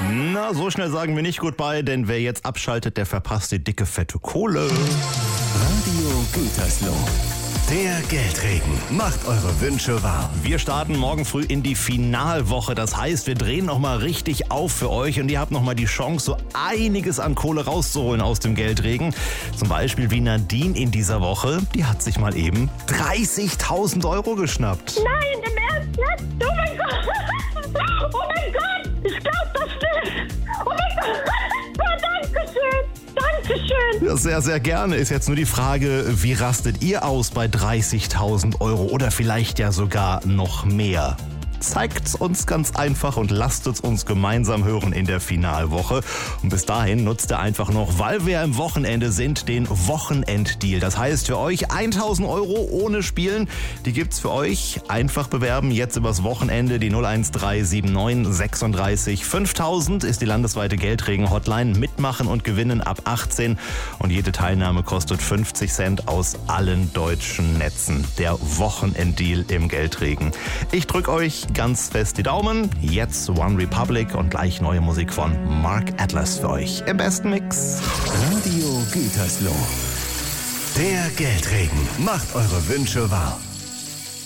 Na, so schnell sagen wir nicht Goodbye, denn wer jetzt abschaltet, der verpasst die dicke, fette Kohle. Radio Gütersloh. Der Geldregen macht eure Wünsche wahr. Wir starten morgen früh in die Finalwoche. Das heißt, wir drehen nochmal richtig auf für euch und ihr habt nochmal die Chance, so einiges an Kohle rauszuholen aus dem Geldregen. Zum Beispiel wie Nadine in dieser Woche. Die hat sich mal eben 30.000 € geschnappt. Nein, im Ernst jetzt? Oh mein Gott! Oh mein Gott! Ich glaub das nicht! Oh mein Gott! Oh, Dankeschön! Dankeschön! Ja, sehr, sehr gerne. Ist jetzt nur die Frage, wie rastet ihr aus bei 30.000 € oder vielleicht ja sogar noch mehr? Zeigt's uns ganz einfach und lasst es uns gemeinsam hören in der Finalwoche. Und bis dahin nutzt ihr einfach noch, weil wir am Wochenende sind, den Wochenenddeal. Das heißt für euch 1.000 € ohne Spielen. Die gibt's für euch. Einfach bewerben. Jetzt übers Wochenende die 01379 36 5000 ist die landesweite Geldregen-Hotline. Mitmachen und gewinnen ab 18. Und jede Teilnahme kostet 50 Cent aus allen deutschen Netzen. Der Wochenenddeal im Geldregen. Ich drück euch ganz fest die Daumen. Jetzt One Republic und gleich neue Musik von Mark Atlas für euch im besten Mix. Radio Gütersloh. Der Geldregen macht eure Wünsche wahr.